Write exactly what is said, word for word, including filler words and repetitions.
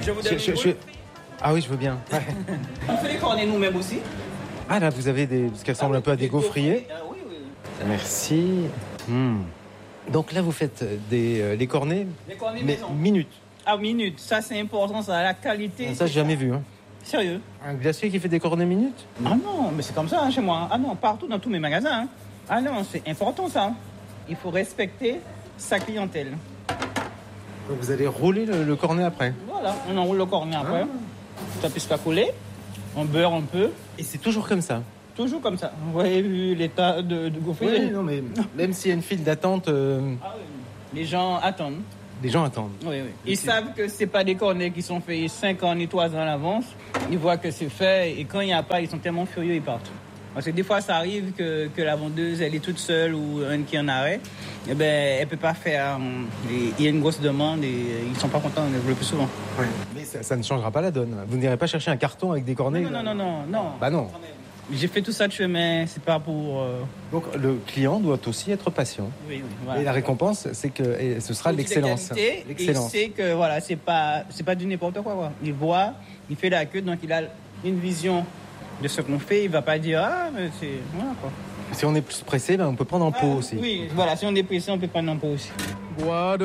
Je vous donne je, je, je... Ah oui, je veux bien. Ouais. On fait les cornets nous-mêmes aussi. Ah là, vous avez des... ce qui ressemble Ah, un peu à des gaufriers. Ah, oui, oui. Merci. Mmh. Donc là, vous faites des, euh, les cornets, Les cornets mais maison. minutes. Ah, minutes. Ça, c'est important, ça. La qualité. Ah, ça, j'ai jamais vu. Hein. Sérieux? Un glacier qui fait des cornets minutes? Ah non, mais c'est comme ça hein, chez moi. Ah non, partout dans tous mes magasins. Hein. Ah non, c'est important ça. Il faut respecter sa clientèle. Donc vous allez rouler le, le cornet après? Voilà, on enroule le cornet après. Ah. Ça puisse pas couler. On beurre un peu. Et c'est toujours comme ça? Toujours comme ça. Vous avez vu l'état de, de gaufrier? Oui, non, mais même s'il y a une file d'attente, euh, Ah oui. Les gens attendent. les gens attendent. Oui, oui. Ils savent que c'est pas des cornets qui sont faits cinq ans ni trois ans à l'avance. Ils voient que c'est fait et quand il n'y a pas, ils sont tellement furieux, ils partent. Parce que des fois, ça arrive que, que la vendeuse, elle est toute seule ou un qui est en arrêt. Eh ben, elle peut pas faire. Et il y a une grosse demande et ils sont pas contents le plus souvent. Ouais. Mais ça, ça ne changera pas la donne. Vous n'irez pas chercher un carton avec des cornets? Non, non, non, non, non. Bah non. J'ai fait tout ça de chemin, c'est pas pour... Euh... Donc le client doit aussi être patient. Oui, oui, voilà. Et la récompense, c'est que et ce sera l'excellence. Qualité, L'excellence. il sait que voilà, c'est pas, c'est pas du n'importe quoi, quoi. Il voit, il fait la queue, donc il a une vision de ce qu'on fait. Il va pas dire ah mais c'est voilà quoi. Si on est plus pressé, ben on peut prendre en pot Ah, aussi. Oui, voilà, si on est pressé, on peut prendre en pot aussi. Bois de